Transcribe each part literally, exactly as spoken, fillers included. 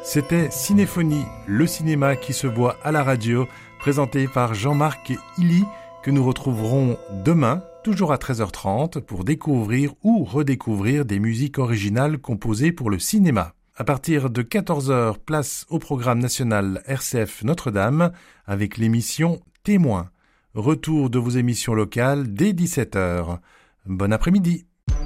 C'était Cinéphonie, le cinéma qui se voit à la radio, présenté par Jean-Marc Illy, que nous retrouverons demain, toujours à treize heures trente, pour découvrir ou redécouvrir des musiques originales composées pour le cinéma. À partir de quatorze heures, place au programme national R C F Notre-Dame, avec l'émission Témoins. Retour de vos émissions locales dès dix-sept heures. Bon après-midi.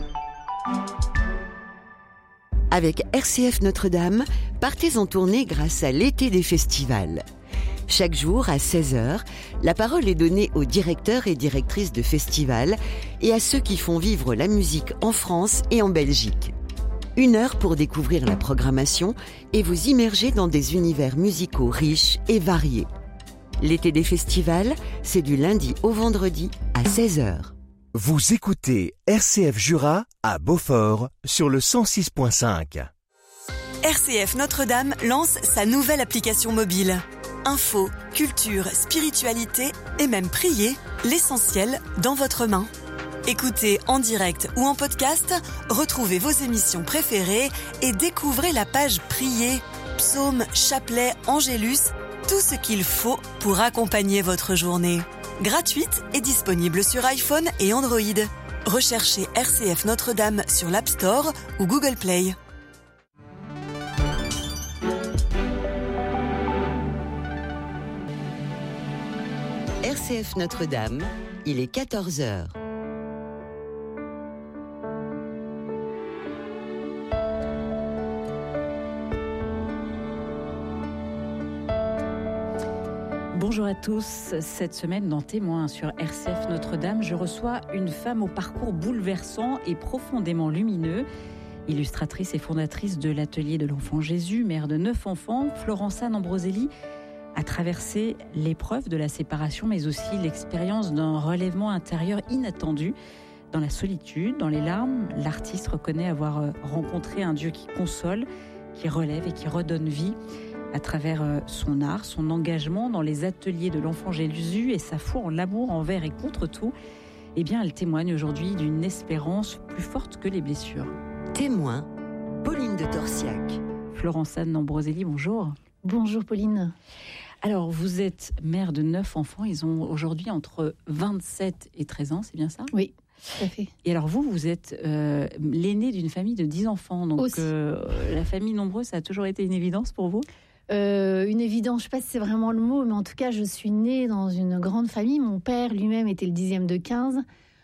Avec R C F Notre-Dame, partez en tournée grâce à l'été des festivals. Chaque jour, à seize heures, la parole est donnée aux directeurs et directrices de festivals et à ceux qui font vivre la musique en France et en Belgique. Une heure pour découvrir la programmation et vous immerger dans des univers musicaux riches et variés. L'été des festivals, c'est du lundi au vendredi à seize heures. Vous écoutez R C F Jura à Beaufort sur le cent six point cinq. R C F Notre-Dame lance sa nouvelle application mobile. Info, culture, spiritualité et même prier, l'essentiel dans votre main. Écoutez en direct ou en podcast, retrouvez vos émissions préférées et découvrez la page Prier, psaumes, chapelets, angélus, tout ce qu'il faut pour accompagner votre journée. Gratuite et disponible sur iPhone et Android. Recherchez R C F Notre-Dame sur l'App Store ou Google Play. R C F Notre-Dame, il est quatorze heures. Bonjour à tous. Cette semaine, dans Témoins sur R C F Notre-Dame, je reçois une femme au parcours bouleversant et profondément lumineux. Illustratrice et fondatrice de l'Atelier de l'Enfant Jésus, mère de neuf enfants, Florence-Anne Ambroselli a traversé l'épreuve de la séparation, mais aussi l'expérience d'un relèvement intérieur inattendu. Dans la solitude, dans les larmes, l'artiste reconnaît avoir rencontré un Dieu qui console, qui relève et qui redonne vie. À travers son art, son engagement dans les ateliers de l'Enfant Jésus et sa foi en l'amour envers et contre tout, eh bien, elle témoigne aujourd'hui d'une espérance plus forte que les blessures. Témoin, Pauline de Torsiac. Florence-Anne Ambroselli, bonjour. Bonjour Pauline. Alors, vous êtes mère de neuf enfants. Ils ont aujourd'hui entre vingt-sept et treize ans, c'est bien ça ? Oui, tout à fait. Et alors, vous, vous êtes euh, l'aînée d'une famille de dix enfants. Donc, euh, la famille nombreuse, ça a toujours été une évidence pour vous ? Euh, une évidence, je ne sais pas si c'est vraiment le mot, mais en tout cas, je suis née dans une grande famille. Mon père lui-même était le dixième de quinze.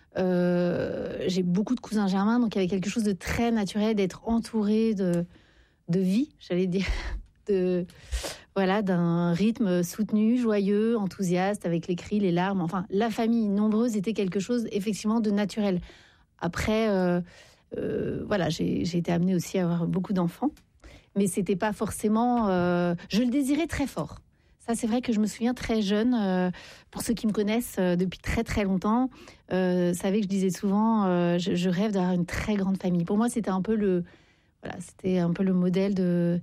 Euh, j'ai beaucoup de cousins germains, donc il y avait quelque chose de très naturel d'être entourée de, de vie, j'allais dire, de, voilà, d'un rythme soutenu, joyeux, enthousiaste, avec les cris, les larmes. Enfin, la famille nombreuse était quelque chose, effectivement, de naturel. Après, euh, euh, voilà, j'ai, j'ai été amenée aussi à avoir beaucoup d'enfants. Mais c'était pas forcément... Euh, je le désirais très fort. Ça, c'est vrai que je me souviens très jeune. Euh, pour ceux qui me connaissent euh, depuis très, très longtemps, euh, savaient que je disais souvent euh, je, je rêve d'avoir une très grande famille. Pour moi, c'était un peu le... Voilà, c'était un peu le modèle de...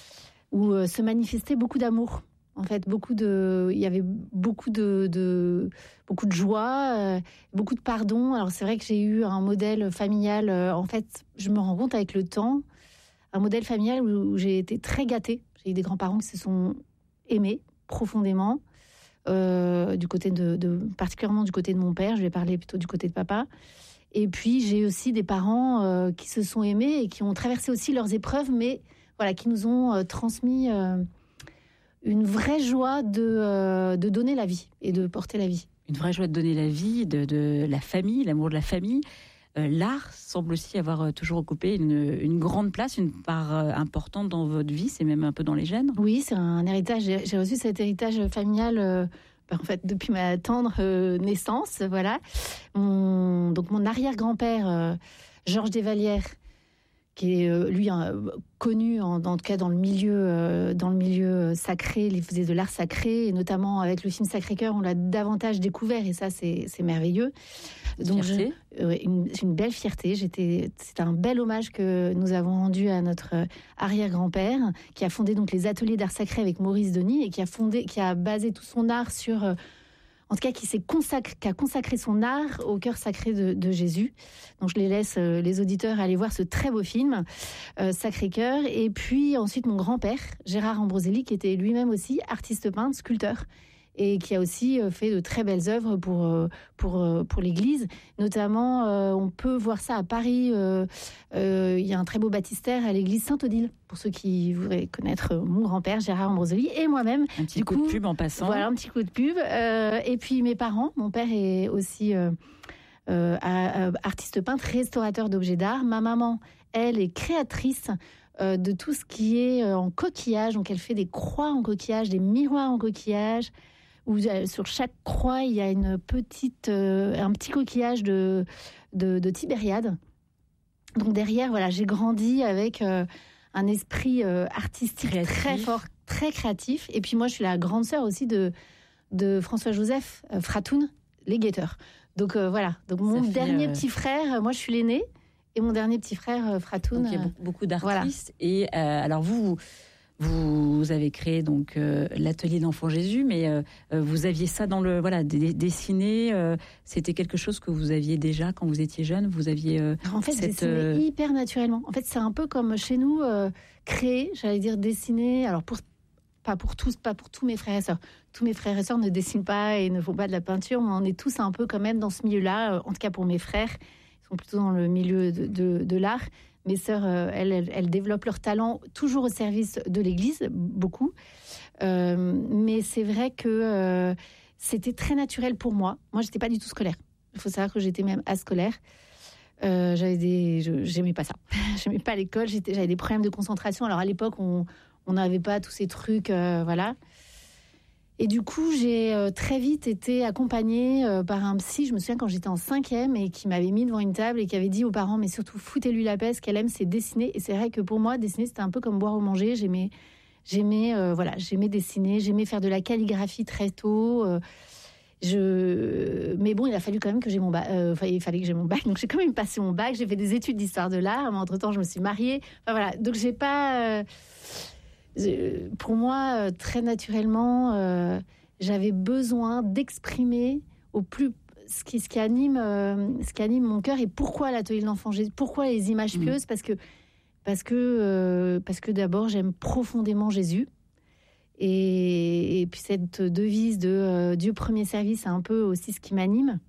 où euh, se manifestait beaucoup d'amour. En fait, beaucoup de... Il y avait beaucoup de... de beaucoup de joie, euh, beaucoup de pardon. Alors, c'est vrai que j'ai eu un modèle familial... Euh, en fait, je me rends compte avec le temps... un modèle familial où j'ai été très gâtée. J'ai eu des grands-parents qui se sont aimés profondément, euh, du côté de, de, particulièrement du côté de mon père. Je vais parler plutôt du côté de papa. Et puis, j'ai aussi des parents euh, qui se sont aimés et qui ont traversé aussi leurs épreuves, mais voilà, qui nous ont euh, transmis euh, une vraie joie de, euh, de donner la vie et de porter la vie. Une vraie joie de donner la vie, de, de la famille, l'amour de la famille. Euh, l'art semble aussi avoir toujours occupé une, une grande place, une part euh, importante dans votre vie, c'est même un peu dans les gènes. Oui, c'est un héritage. J'ai, j'ai reçu cet héritage familial euh, en fait, depuis ma tendre euh, naissance. Voilà. Mon, donc mon arrière-grand-père, euh, Georges Desvallières, qui est euh, lui hein, connu en, en tout cas dans le milieu, euh, dans le milieu sacré, il faisait de l'art sacré, et notamment avec le film Sacré-Cœur, on l'a davantage découvert, et ça c'est, c'est merveilleux. Donc je, euh, une, une belle fierté. J'étais, c'est un bel hommage que nous avons rendu à notre arrière-grand-père, qui a fondé donc les ateliers d'art sacré avec Maurice Denis et qui a fondé, qui a basé tout son art sur, euh, en tout cas qui, s'est consacré, qui a consacré son art au cœur sacré de, de Jésus. Donc je les laisse, euh, les auditeurs, aller voir ce très beau film, euh, Sacré-Cœur. Et puis ensuite mon grand-père, Gérard Ambroselli, qui était lui-même aussi artiste peintre, sculpteur, et qui a aussi fait de très belles œuvres pour, pour, pour l'Église. Notamment, euh, on peut voir ça à Paris. Euh, euh, il y a un très beau baptistère à l'église Saint-Odile, pour ceux qui voudraient connaître mon grand-père, Gérard Ambroselli, et moi-même. Un petit du coup coup, de pub en passant. Voilà, un petit coup de pub. Euh, et puis mes parents, mon père est aussi euh, euh, artiste peintre, restaurateur d'objets d'art. Ma maman, elle, est créatrice euh, de tout ce qui est en coquillage. Donc elle fait des croix en coquillage, des miroirs en coquillage, où sur chaque croix, il y a une petite, euh, un petit coquillage de, de, de Tibériade. Donc derrière, voilà, j'ai grandi avec euh, un esprit euh, artistique créatif. Très fort, très créatif. Et puis moi, je suis la grande sœur aussi de, de François-Joseph euh, Fratoun, les guetteurs. Donc euh, voilà, donc mon fait, dernier euh... petit frère, moi je suis l'aînée, et mon dernier petit frère, euh, Fratoun. Donc il y a beaucoup, beaucoup d'artistes. Voilà. Et euh, alors vous... Vous avez créé donc euh, l'atelier d'Enfant Jésus, mais euh, vous aviez ça dans le voilà d- dessiné. Euh, c'était quelque chose que vous aviez déjà quand vous étiez jeune. Vous aviez euh, en fait cette, dessiné euh... hyper naturellement. En fait, c'est un peu comme chez nous euh, créer, j'allais dire dessiner. Alors pour pas pour tous, pas pour tous mes frères et sœurs. Tous mes frères et sœurs ne dessinent pas et ne font pas de la peinture, mais on est tous un peu quand même dans ce milieu-là. En tout cas pour mes frères, ils sont plutôt dans le milieu de, de, de l'art. Mes sœurs, euh, elles, elles, elles développent leur talent toujours au service de l'Église, beaucoup. Euh, mais c'est vrai que euh, c'était très naturel pour moi. Moi, j'étais pas du tout scolaire. Il faut savoir que j'étais même ascolaire. Euh, j'avais des, je, j'aimais pas ça. J'aimais pas l'école. J'étais, j'avais des problèmes de concentration. Alors à l'époque, on on n'avait pas tous ces trucs, euh, voilà. Et du coup, j'ai euh, très vite été accompagnée euh, par un psy, je me souviens quand j'étais en cinquième, et qui m'avait mis devant une table et qui avait dit aux parents, mais surtout foutez-lui la paix, ce qu'elle aime, c'est dessiner. Et c'est vrai que pour moi, dessiner, c'était un peu comme boire ou manger. J'aimais, j'aimais, euh, voilà, j'aimais dessiner, j'aimais faire de la calligraphie très tôt. Euh, je... Mais bon, il a fallu quand même que j'ai mon bac. Euh, enfin, il fallait que j'ai mon bac, donc j'ai quand même passé mon bac. J'ai fait des études d'histoire de l'art, mais entre-temps, je me suis mariée. Enfin voilà, donc j'ai pas... Euh... Pour moi, très naturellement, euh, j'avais besoin d'exprimer au plus ce qui, ce qui anime, euh, ce qui anime mon cœur et pourquoi l'atelier de l'Enfant Jésus, pourquoi les images pieuses, mmh. parce que parce que euh, parce que d'abord j'aime profondément Jésus et, et puis cette devise de euh, Dieu premier service, c'est un peu aussi ce qui m'anime.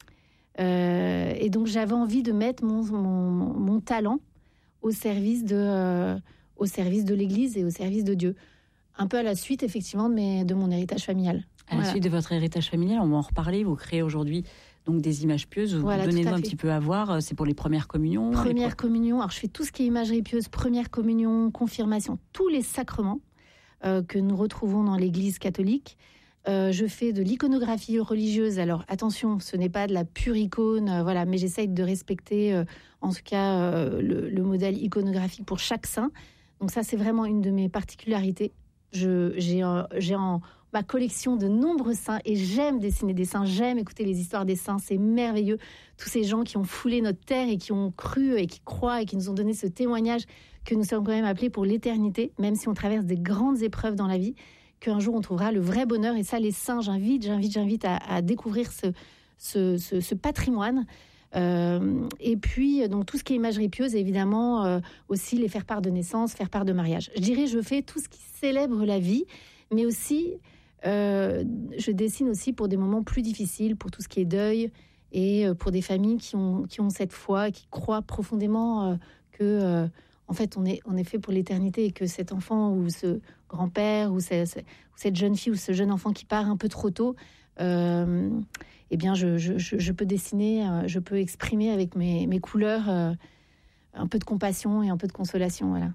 Euh, et donc j'avais envie de mettre mon mon, mon talent au service de euh, au service de l'Église et au service de Dieu. Un peu à la suite, effectivement, de, mes, de mon héritage familial. À voilà. la suite de votre héritage familial, on va en reparler. Vous créez aujourd'hui donc des images pieuses. Vous voilà, donnez-nous un petit peu à voir. C'est pour les premières communions. Première les... communion. Alors, je fais tout ce qui est imagerie pieuse, première communion, confirmation, tous les sacrements euh, que nous retrouvons dans l'Église catholique. Euh, je fais de l'iconographie religieuse. Alors, attention, ce n'est pas de la pure icône, euh, voilà, mais j'essaye de respecter, euh, en tout cas, euh, le, le modèle iconographique pour chaque saint. Donc ça, c'est vraiment une de mes particularités. Je, j'ai, euh, j'ai en ma collection de nombreux saints et j'aime dessiner des saints, j'aime écouter les histoires des saints, c'est merveilleux. Tous ces gens qui ont foulé notre terre et qui ont cru et qui croient et qui nous ont donné ce témoignage que nous sommes quand même appelés pour l'éternité, même si on traverse des grandes épreuves dans la vie, qu'un jour on trouvera le vrai bonheur. Et ça, les saints, j'invite, j'invite, j'invite à, à découvrir ce, ce, ce, ce patrimoine. Euh, et puis donc tout ce qui est imagerie pieuse, évidemment, euh, aussi les faire part de naissance, faire part de mariage. Je dirais, je fais tout ce qui célèbre la vie, mais aussi euh, je dessine aussi pour des moments plus difficiles, pour tout ce qui est deuil et pour des familles qui ont qui ont cette foi, qui croient profondément euh, que euh, en fait on est on est fait pour l'éternité et que cet enfant ou ce grand-père ou, c'est, c'est, ou cette jeune fille ou ce jeune enfant qui part un peu trop tôt. Euh, eh bien, je, je, je peux dessiner, euh, je peux exprimer avec mes, mes couleurs euh, un peu de compassion et un peu de consolation, voilà.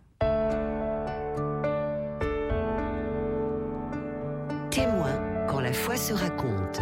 Témoin quand la foi se raconte.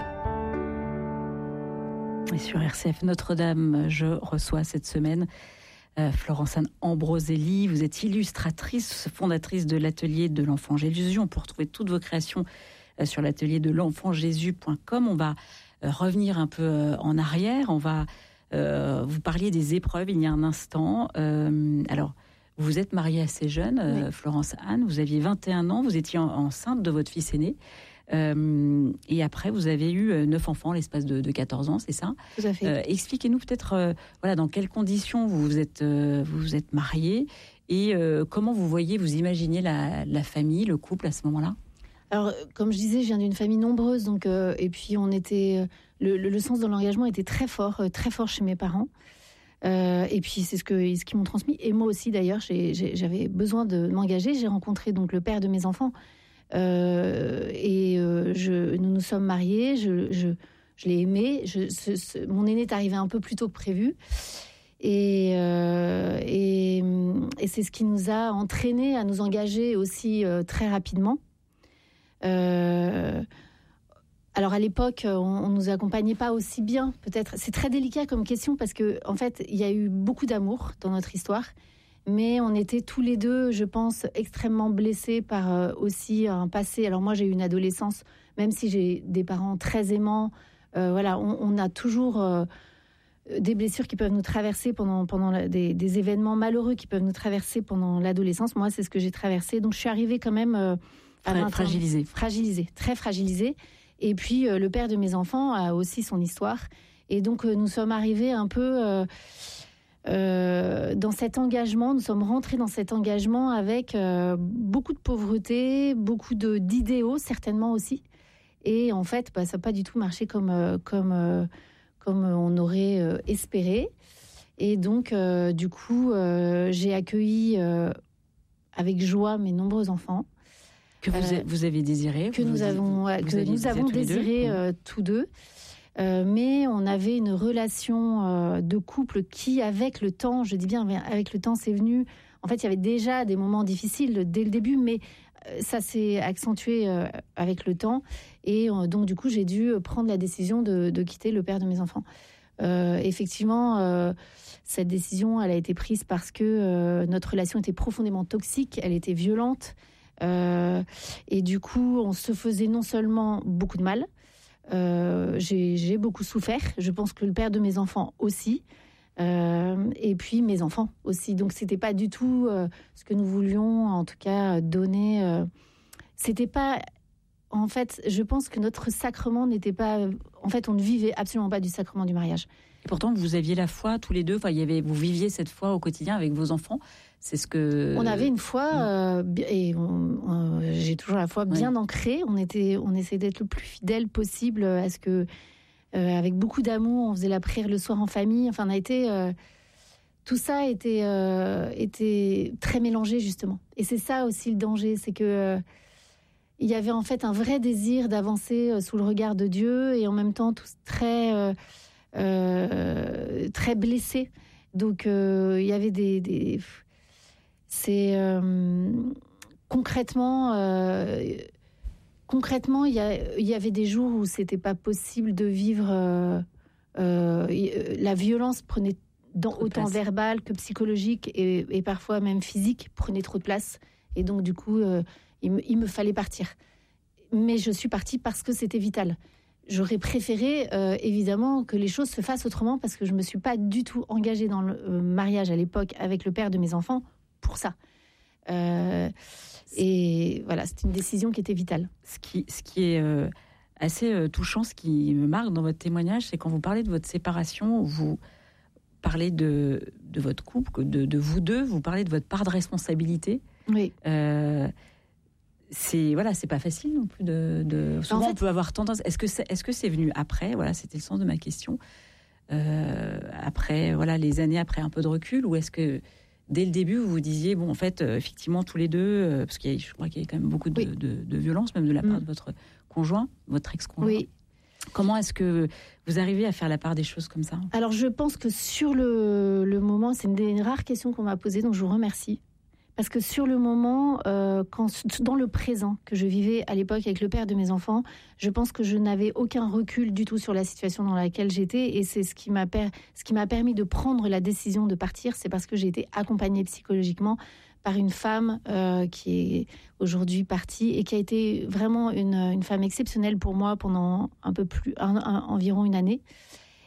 Et sur R C F Notre-Dame, je reçois cette semaine euh, Florence-Anne Ambroselli. Vous êtes illustratrice, fondatrice de l'atelier de l'Enfant Jésus. On peut retrouver toutes vos créations euh, sur l'atelier de l'enfant jésus point com. On va euh, revenir un peu euh, en arrière. On va euh, vous parler des épreuves il y a un instant. Euh, alors, vous êtes mariée assez jeune, euh, oui. Florence-Anne. Vous aviez vingt et un ans. Vous étiez en, enceinte de votre fils aîné. Euh, et après, vous avez eu neuf enfants à l'espace de, de quatorze ans, c'est ça ? Tout à fait. Euh, expliquez-nous peut-être euh, voilà, dans quelles conditions vous vous êtes, euh, vous vous êtes mariés et euh, comment vous voyez, vous imaginez la, la famille, le couple à ce moment-là ? Alors, comme je disais, je viens d'une famille nombreuse, donc, euh, et puis on était, le, le, le sens de l'engagement était très fort, euh, très fort chez mes parents. Euh, et puis c'est ce, que, ce qu'ils m'ont transmis. Et moi aussi d'ailleurs, j'ai, j'ai, j'avais besoin de m'engager. J'ai rencontré donc le père de mes enfants. Euh, et euh, je, nous nous sommes mariés, je, je, je l'ai aimé. Je, ce, ce, mon aîné est arrivé un peu plus tôt que prévu. Et, euh, et, et c'est ce qui nous a entraînés à nous engager aussi euh, très rapidement. Euh, alors à l'époque, on ne nous accompagnait pas aussi bien, peut-être. C'est très délicat comme question parce que en fait, il y a eu beaucoup d'amour dans notre histoire, mais on était tous les deux, je pense, extrêmement blessés par euh, aussi un passé. Alors moi, j'ai eu une adolescence, même si j'ai des parents très aimants. Euh, voilà, on, on a toujours euh, des blessures qui peuvent nous traverser pendant pendant la, des, des événements malheureux qui peuvent nous traverser pendant l'adolescence. Moi, c'est ce que j'ai traversé. Donc, je suis arrivée quand même euh, à fragilisée, fragilisée, très fragilisée. Et puis, euh, le père de mes enfants a aussi son histoire. Et donc, euh, nous sommes arrivés un peu euh, euh, dans cet engagement. Nous sommes rentrés dans cet engagement avec euh, beaucoup de pauvreté, beaucoup de, d'idéaux, certainement aussi. Et en fait, bah, ça n'a pas du tout marché comme, euh, comme, euh, comme on aurait euh, espéré. Et donc, euh, du coup, euh, j'ai accueilli euh, avec joie mes nombreux enfants. Que vous, euh, vous avez désiré Que vous nous vous, avons, vous que nous avons désiré euh, tous deux. Euh, mais on avait une relation euh, de couple qui, avec le temps, je dis bien avec le temps, c'est venu. En fait, il y avait déjà des moments difficiles dès le début, mais euh, ça s'est accentué euh, avec le temps. Et euh, donc, du coup, j'ai dû prendre la décision de, de quitter le père de mes enfants. Euh, effectivement, euh, cette décision, elle a été prise parce que euh, notre relation était profondément toxique, elle était violente. Euh, et du coup, on se faisait non seulement beaucoup de mal, euh, j'ai, j'ai beaucoup souffert. Je pense que le père de mes enfants aussi, euh, et puis mes enfants aussi. Donc, c'était pas du tout euh, ce que nous voulions, en tout cas, donner. Euh, c'était pas. En fait, je pense que notre sacrement n'était pas. En fait, on ne vivait absolument pas du sacrement du mariage. Et pourtant, vous aviez la foi tous les deux. Enfin, il y avait, vous viviez cette foi au quotidien avec vos enfants. C'est ce que. On avait une foi euh, et on, on, j'ai toujours la foi bien oui. ancrée. On était, on essayait d'être le plus fidèle possible à ce que, euh, avec beaucoup d'amour, on faisait la prière le soir en famille. Enfin, on a été. Euh, tout ça était, euh, était très mélangé justement. Et c'est ça aussi le danger, c'est que. Euh, il y avait en fait un vrai désir d'avancer euh, sous le regard de Dieu et en même temps tous très. Euh, Euh, très blessé. Donc, euh, il y avait des... des c'est... Euh, concrètement, euh, concrètement, il y, a, il y avait des jours où c'était pas possible de vivre... Euh, euh, la violence prenait dans, autant place. Verbale que psychologique et, et parfois même physique, prenait trop de place. Et donc, du coup, euh, il, me, il me fallait partir. Mais je suis partie parce que c'était vital. J'aurais préféré, euh, évidemment, que les choses se fassent autrement parce que je ne me suis pas du tout engagée dans le euh, mariage à l'époque avec le père de mes enfants pour ça. Euh, et voilà, c'est une décision qui était vitale. Ce qui, ce qui est euh, assez euh, touchant, ce qui me marque dans votre témoignage, c'est quand vous parlez de votre séparation, vous parlez de, de votre couple, de, de vous deux, vous parlez de votre part de responsabilité. Oui. Euh, c'est voilà, c'est pas facile non plus de. de... Souvent, en fait, on peut avoir tendance. Est-ce que c'est, est-ce que c'est venu après ? Voilà, c'était le sens de ma question. Euh, après, voilà, les années après un peu de recul, ou est-ce que dès le début vous vous disiez bon, en fait, euh, effectivement, tous les deux, euh, parce qu'il y a, je crois qu'il y a quand même beaucoup de, oui. de, de violence, même de la part mmh. de votre conjoint, votre ex-conjoint. Oui. Comment est-ce que vous arrivez à faire la part des choses comme ça ? Alors, je pense que sur le, le moment, c'est une des rares questions qu'on m'a posées, donc je vous remercie. Parce que sur le moment, euh, quand, dans le présent que je vivais à l'époque avec le père de mes enfants, je pense que je n'avais aucun recul du tout sur la situation dans laquelle j'étais. Et c'est ce qui m'a, per, ce qui m'a permis de prendre la décision de partir. C'est parce que j'ai été accompagnée psychologiquement par une femme euh, qui est aujourd'hui partie et qui a été vraiment une, une femme exceptionnelle pour moi pendant un peu plus, un, un, environ une année.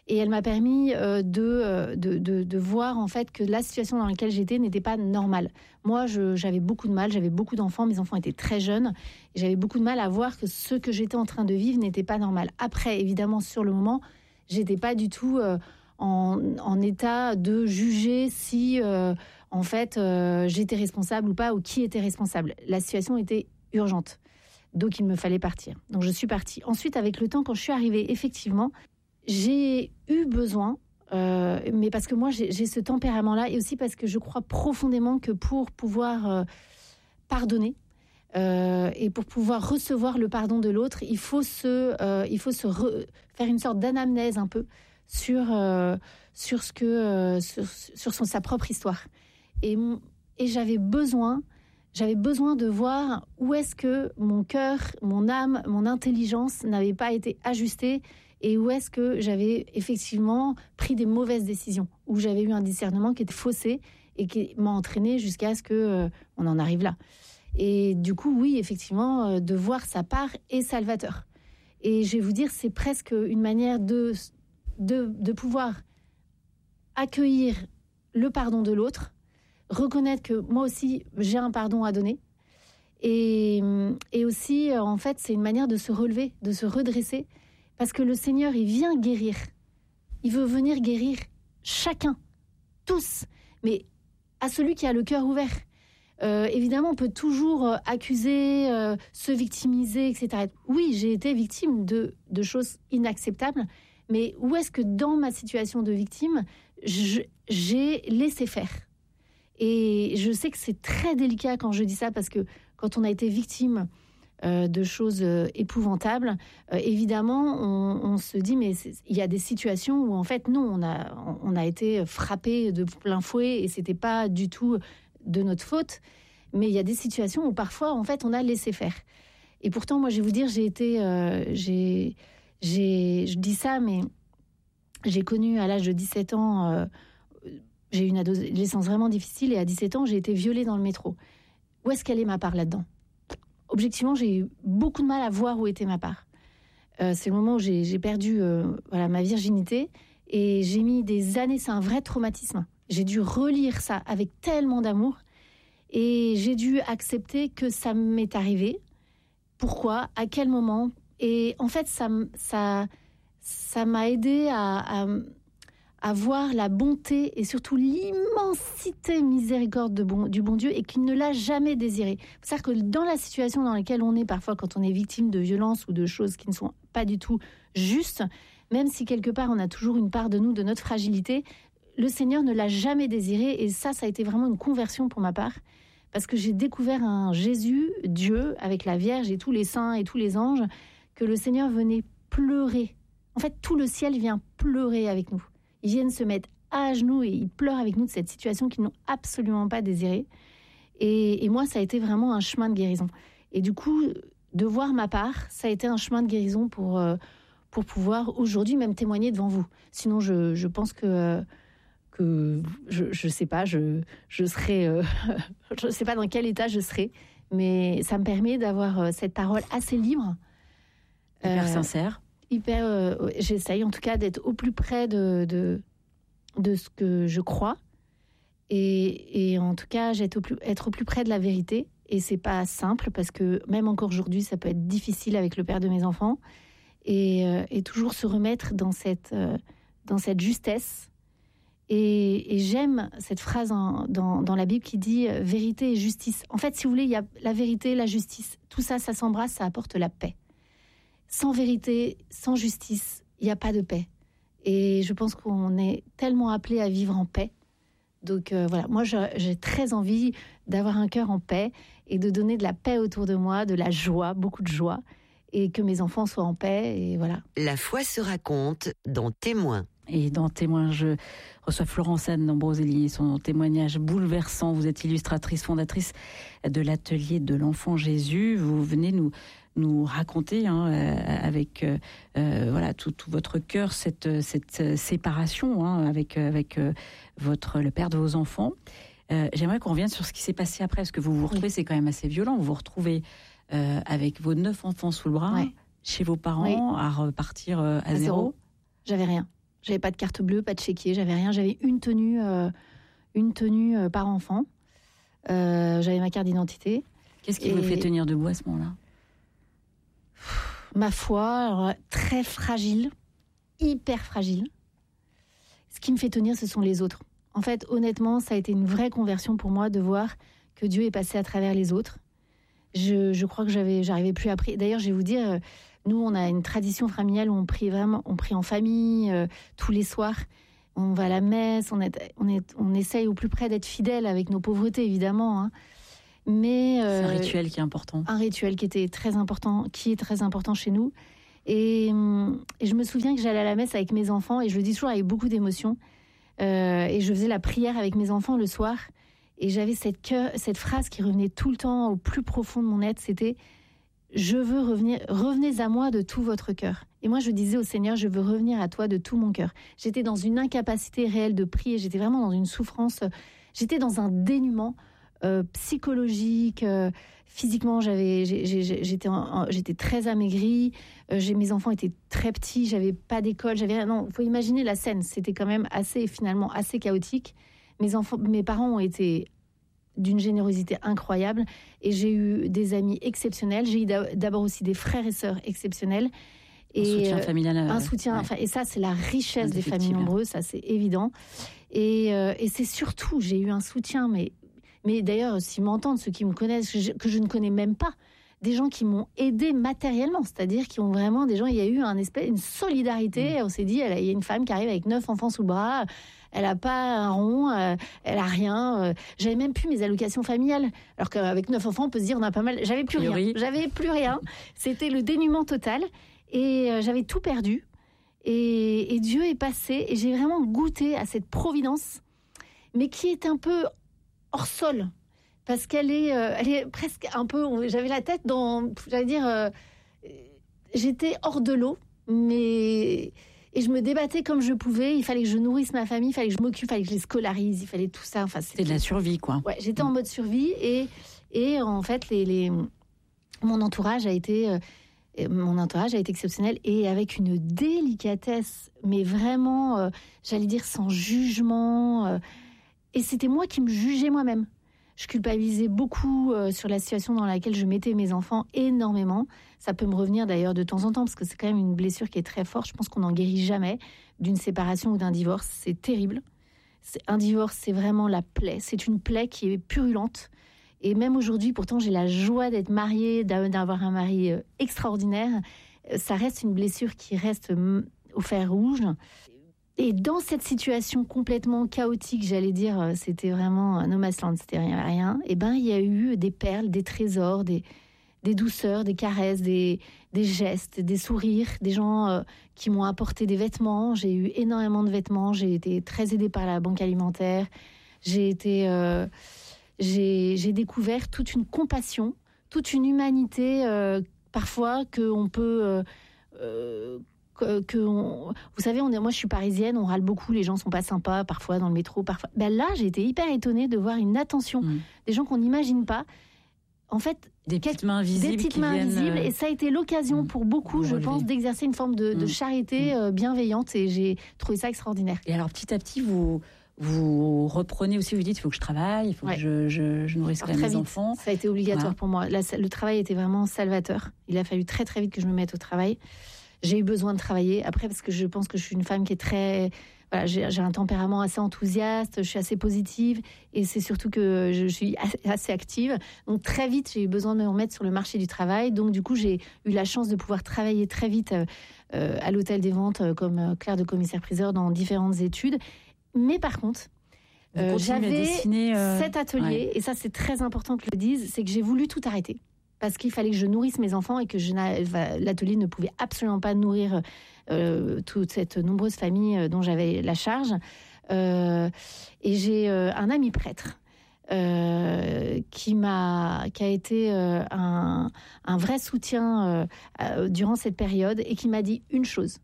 Et elle m'a permis euh, de, de, de, de voir en fait que la situation dans laquelle j'étais n'était pas normale. Moi, je, j'avais beaucoup de mal, j'avais beaucoup d'enfants, mes enfants étaient très jeunes, et j'avais beaucoup de mal à voir que ce que j'étais en train de vivre n'était pas normal. Après, évidemment, sur le moment, j'étais pas du tout euh, en, en état de juger si euh, en fait euh, j'étais responsable ou pas, ou qui était responsable. La situation était urgente, donc il me fallait partir. Donc je suis partie. Ensuite, avec le temps, quand je suis arrivée, effectivement, j'ai eu besoin, euh, mais parce que moi j'ai, j'ai ce tempérament-là, et aussi parce que je crois profondément que pour pouvoir euh, pardonner euh, et pour pouvoir recevoir le pardon de l'autre, il faut se, euh, il faut se re- faire une sorte d'anamnèse un peu sur euh, sur ce que euh, sur, sur son, sa propre histoire. Et et j'avais besoin, j'avais besoin de voir où est-ce que mon cœur, mon âme, mon intelligence n'avaient pas été ajustées. Et où est-ce que j'avais effectivement pris des mauvaises décisions, où j'avais eu un discernement qui était faussé et qui m'a entraîné jusqu'à ce qu'on euh, en arrive là. Et du coup, oui, effectivement, euh, de voir sa part est salvateur. Et je vais vous dire, c'est presque une manière de, de, de pouvoir accueillir le pardon de l'autre, reconnaître que moi aussi, j'ai un pardon à donner. Et, et aussi, en fait, c'est une manière de se relever, de se redresser. Parce que le Seigneur, il vient guérir. Il veut venir guérir chacun, tous. Mais à celui qui a le cœur ouvert. Euh, évidemment, on peut toujours accuser, euh, se victimiser, et cetera. Oui, j'ai été victime de, de choses inacceptables. Mais où est-ce que dans ma situation de victime, je, j'ai laissé faire ? Et je sais que c'est très délicat quand je dis ça, parce que quand on a été victime Euh, de choses euh, épouvantables, euh, évidemment, on, on se dit, mais il y a des situations où, en fait, non, on a, on a été frappé de plein fouet et c'était pas du tout de notre faute. Mais il y a des situations où, parfois, en fait, on a laissé faire. Et pourtant, moi, je vais vous dire, j'ai été... Euh, j'ai, j'ai, je dis ça, mais j'ai connu, à l'âge de dix-sept ans, euh, j'ai eu une adolescence vraiment difficile, et à dix-sept ans, j'ai été violée dans le métro. Où est-ce qu'elle est ma part là-dedans ? Objectivement, j'ai eu beaucoup de mal à voir où était ma part. Euh, c'est le moment où j'ai, j'ai perdu euh, voilà, ma virginité, et j'ai mis des années, c'est un vrai traumatisme. J'ai dû relire ça avec tellement d'amour, et j'ai dû accepter que ça m'est arrivé. Pourquoi ? À quel moment ? Et en fait, ça, ça, ça m'a aidé à, à, à voir la bonté et surtout l'immensité miséricorde de bon, du bon Dieu, et qu'il ne l'a jamais désiré. C'est-à-dire que dans la situation dans laquelle on est parfois, quand on est victime de violences ou de choses qui ne sont pas du tout justes, même si quelque part on a toujours une part de nous, de notre fragilité, le Seigneur ne l'a jamais désiré. Et ça, ça a été vraiment une conversion pour ma part, parce que j'ai découvert un Jésus, Dieu, avec la Vierge et tous les saints et tous les anges, que le Seigneur venait pleurer. En fait, tout le ciel vient pleurer avec nous. Ils viennent se mettre à genoux et ils pleurent avec nous de cette situation qu'ils n'ont absolument pas désirée. Et, et moi, ça a été vraiment un chemin de guérison. Et du coup, de voir ma part, ça a été un chemin de guérison pour, euh, pour pouvoir aujourd'hui même témoigner devant vous. Sinon, je, je pense que, euh, que je ne sais pas, je, je serais... Euh, je ne sais pas dans quel état je serais, mais ça me permet d'avoir euh, cette parole assez libre. Hyper euh, sincère. Hyper, euh, j'essaye en tout cas d'être au plus près de, de, de ce que je crois, et, et en tout cas j'être au plus, être au plus près de la vérité. Et c'est pas simple, parce que même encore aujourd'hui ça peut être difficile avec le père de mes enfants, et, euh, et toujours se remettre dans cette, euh, dans cette justesse. Et, et j'aime cette phrase en, dans, dans la Bible qui dit euh, vérité et justice. En fait, si vous voulez, il y a la vérité, la justice, tout ça, ça s'embrasse, ça apporte la paix. Sans vérité, sans justice, il n'y a pas de paix. Et je pense qu'on est tellement appelé à vivre en paix. Donc euh, voilà, moi je, j'ai très envie d'avoir un cœur en paix et de donner de la paix autour de moi, de la joie, beaucoup de joie, et que mes enfants soient en paix, et voilà. La foi se raconte dans Témoins. Et dans Témoins, je reçois Florence Anne Ambroselli, son témoignage bouleversant. Vous êtes illustratrice, fondatrice de l'atelier de l'enfant Jésus. Vous venez nous nous raconter hein, euh, avec euh, euh, voilà tout, tout votre cœur cette cette séparation hein, avec avec euh, votre le père de vos enfants. Euh, j'aimerais qu'on revienne sur ce qui s'est passé après, parce que vous vous retrouvez, oui. C'est quand même assez violent. Vous vous retrouvez euh, avec vos neuf enfants sous le bras, ouais. Chez vos parents, oui. À repartir euh, à, à zéro. zéro. J'avais rien. J'avais pas de carte bleue, pas de chéquier, j'avais rien. J'avais une tenue, euh, une tenue euh, par enfant. Euh, j'avais ma carte d'identité. Qu'est-ce qui Et... vous fait tenir debout à ce moment-là ? Ma foi, alors, très fragile, hyper fragile. Ce qui me fait tenir, ce sont les autres. En fait, honnêtement, ça a été une vraie conversion pour moi de voir que Dieu est passé à travers les autres. Je, je crois que j'avais, j'arrivais plus à prier. D'ailleurs, je vais vous dire, nous, on a une tradition familiale où on prie vraiment, on prie en famille euh, tous les soirs. On va à la messe, on, est, on, est, on essaye au plus près d'être fidèle avec nos pauvretés, évidemment. Hein. Mais euh, c'est un rituel qui est important. Un rituel qui était très important, qui est très important chez nous. Et, et je me souviens que j'allais à la messe avec mes enfants, et je le dis toujours avec beaucoup d'émotion. Euh, et je faisais la prière avec mes enfants le soir. Et j'avais cette, cœur, cette phrase qui revenait tout le temps au plus profond de mon être, c'était « Je veux revenir, revenez à moi de tout votre cœur ». Et moi, je disais au Seigneur « Je veux revenir à toi de tout mon cœur ». J'étais dans une incapacité réelle de prier, j'étais vraiment dans une souffrance, j'étais dans un dénuement euh, psychologique, euh, physiquement, j'avais, j'ai, j'ai, j'étais, en, j'étais très amaigrie, euh, j'ai, mes enfants étaient très petits, j'avais pas d'école, j'avais non, il faut imaginer la scène, c'était quand même assez, finalement, assez chaotique. Mes enfants, mes parents ont été d'une générosité incroyable et j'ai eu des amis exceptionnels. J'ai eu d'abord aussi des frères et sœurs exceptionnels. Et un soutien familial. Euh, un soutien, ouais. enfin, et ça, c'est la richesse des familles nombreuses, ça, c'est évident. Et, euh, et c'est surtout, j'ai eu un soutien, mais, mais d'ailleurs, s'ils m'entendent, ceux qui me connaissent, que je, que je ne connais même pas, des gens qui m'ont aidé matériellement, c'est-à-dire qui ont vraiment, des gens, il y a eu un espèce, une solidarité. Mmh. On s'est dit, il y a une femme qui arrive avec neuf enfants sous le bras, elle n'a pas un rond, euh, elle a rien. Euh, j'avais même plus mes allocations familiales. Alors qu'avec neuf enfants, on peut se dire, on a pas mal. J'avais plus rien. J'avais plus rien. C'était le dénuement total. Et euh, j'avais tout perdu. Et, et Dieu est passé. Et j'ai vraiment goûté à cette providence, mais qui est un peu hors sol. Parce qu'elle est, euh, elle est presque un peu. J'avais la tête dans. J'allais dire. Euh, j'étais hors de l'eau, mais. Et je me débattais comme je pouvais. Il fallait que je nourrisse ma famille, il fallait que je m'occupe, il fallait que je les scolarise, il fallait tout ça. Enfin, c'était de la survie, quoi. Ouais, j'étais mmh. en mode survie. Et, et en fait, les, les, mon entourage a été. Euh, mon entourage a été exceptionnel et avec une délicatesse, mais vraiment, euh, j'allais dire sans jugement. Euh, et c'était moi qui me jugeais moi-même. Je culpabilisais beaucoup euh, sur la situation dans laquelle je mettais mes enfants, énormément. Ça peut me revenir d'ailleurs de temps en temps, parce que c'est quand même une blessure qui est très forte. Je pense qu'on n'en guérit jamais d'une séparation ou d'un divorce. C'est terrible. C'est, un divorce, c'est vraiment la plaie. C'est une plaie qui est purulente. Et même aujourd'hui, pourtant, j'ai la joie d'être mariée, d'avoir un mari euh, extraordinaire. Ça reste une blessure qui reste euh, au fer rouge. Et dans cette situation complètement chaotique, j'allais dire, c'était vraiment un no man's land, c'était rien, rien. Et ben, il y a eu des perles, des trésors, des, des douceurs, des caresses, des, des gestes, des sourires, des gens euh, qui m'ont apporté des vêtements. J'ai eu énormément de vêtements. J'ai été très aidée par la banque alimentaire. J'ai été, euh, j'ai, j'ai découvert toute une compassion, toute une humanité, euh, parfois que on peut. Euh, euh, Que, que on, vous savez, on est, moi je suis parisienne, on râle beaucoup, les gens sont pas sympas parfois dans le métro, parfois. Ben là, j'ai été hyper étonnée de voir une attention mmh. des gens qu'on n'imagine pas. En fait, des petites mains visibles, des petites mains viennent... visibles, et ça a été l'occasion mmh. pour beaucoup, je pense, d'exercer une forme de, mmh. de charité euh, bienveillante, et j'ai trouvé ça extraordinaire. Et alors, petit à petit, vous vous reprenez aussi, vous dites, il faut que je travaille, il faut ouais. que je, je, je nourrisse mes enfants. Ça a été obligatoire voilà. pour moi. La, le travail était vraiment salvateur. Il a fallu très très vite que je me mette au travail. J'ai eu besoin de travailler, après, parce que je pense que je suis une femme qui est très... Voilà, j'ai, j'ai un tempérament assez enthousiaste, je suis assez positive, et c'est surtout que je, je suis assez active. Donc très vite, j'ai eu besoin de me remettre sur le marché du travail. Donc du coup, j'ai eu la chance de pouvoir travailler très vite euh, à l'hôtel des ventes euh, comme clerc de commissaire-priseur dans différentes études. Mais par contre, euh, j'avais dessiner, euh... cet atelier, ouais. et ça c'est très important que je le dise, c'est que j'ai voulu tout arrêter. Parce qu'il fallait que je nourrisse mes enfants et que je l'atelier ne pouvait absolument pas nourrir euh, toute cette nombreuse famille dont j'avais la charge. Euh, et j'ai euh, un ami prêtre euh, qui m'a, qui a été euh, un, un vrai soutien euh, durant cette période et qui m'a dit une chose.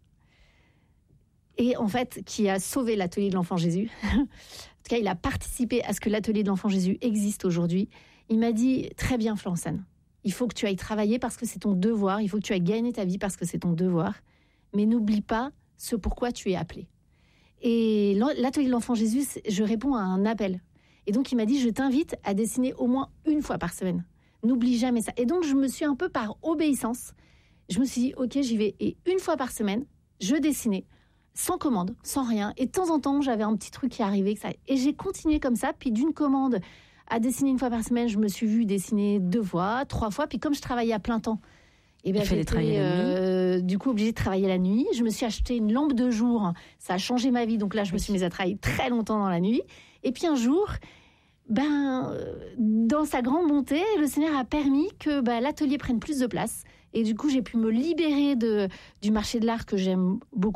Et en fait, qui a sauvé l'atelier de l'Enfant Jésus. En tout cas, il a participé à ce que l'atelier de l'Enfant Jésus existe aujourd'hui. Il m'a dit, très bien, Florence-Anne. Il faut que tu ailles travailler parce que c'est ton devoir. Il faut que tu ailles gagner ta vie parce que c'est ton devoir. Mais n'oublie pas ce pourquoi tu es appelé. Et l'atelier de l'Enfant Jésus, je réponds à un appel. Et donc, il m'a dit, je t'invite à dessiner au moins une fois par semaine. N'oublie jamais ça. Et donc, je me suis un peu par obéissance, je me suis dit, ok, j'y vais. Et une fois par semaine, je dessinais, sans commande, sans rien. Et de temps en temps, j'avais un petit truc qui arrivait. Que ça... Et j'ai continué comme ça. Puis d'une commande à dessiner une fois par semaine, je me suis vue dessiner deux fois, trois fois. Puis comme je travaillais à plein temps, et bien, j'étais euh, du coup obligée de travailler la nuit. Je me suis acheté une lampe de jour. Ça a changé ma vie. Donc là, je me suis mise à travailler très longtemps dans la nuit. Et puis un jour, ben, dans sa grande bonté, le Seigneur a permis que ben, l'atelier prenne plus de place. Et du coup, j'ai pu me libérer de, du marché de l'art que j'aime beaucoup.